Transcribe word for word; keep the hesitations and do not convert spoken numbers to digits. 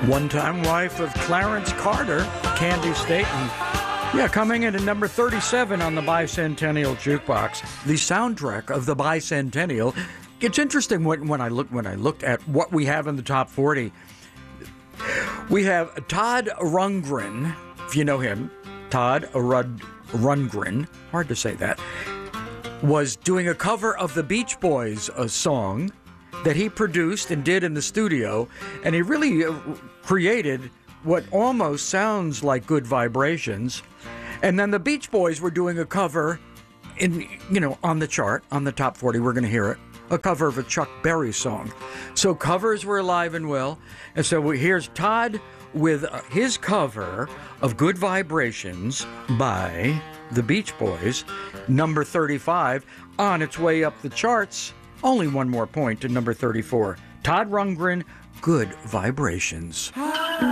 One-time wife of Clarence Carter, Candy Staton. Yeah, coming in at number thirty-seven on the Bicentennial Jukebox, the soundtrack of the Bicentennial. It's interesting when, when I look when I looked at what we have in the top forty. We have Todd Rundgren, if you know him. Todd Rud, Rundgren, hard to say that, was doing a cover of the Beach Boys a song that he produced and did in the studio, and he really uh, created what almost sounds like Good Vibrations. And then the Beach Boys were doing a cover in, you know, on the chart, on the top forty, we're going to hear it, a cover of a Chuck Berry song. So covers were alive and well. And so here's Todd with his cover of Good Vibrations by the Beach Boys, number thirty-five, on its way up the charts. Only one more point to number thirty-four. Todd Rundgren, Good Vibrations.